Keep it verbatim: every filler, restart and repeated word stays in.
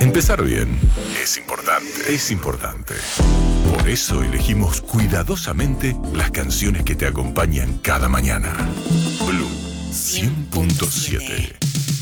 Empezar bien es importante, es importante. Por eso elegimos cuidadosamente las canciones que te acompañan cada mañana. Blue cien punto siete.